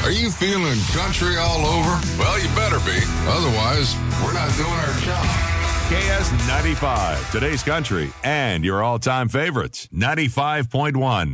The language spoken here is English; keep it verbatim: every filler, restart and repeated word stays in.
Are you feeling country all over? Well, you better be. Otherwise, we're not doing our job. K S ninety-five, today's country, and your all-time favorites, ninety-five point one.